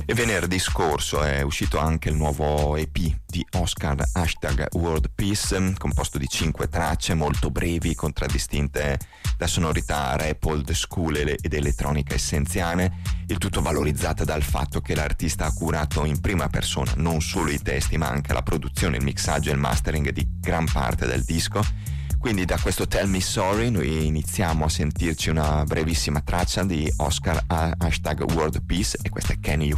E venerdì scorso è uscito anche il nuovo EP di Oscar #World Peace, composto di 5 tracce molto brevi, contraddistinte da sonorità rap old school ed elettronica essenziale, il tutto valorizzata dal fatto che l'artista ha curato in prima persona non solo i testi ma anche la produzione, il mixaggio e il mastering di gran parte del disco. Quindi da questo Tell Me Sorry noi iniziamo a sentirci una brevissima traccia di Oscar #World Peace, e questa è Can You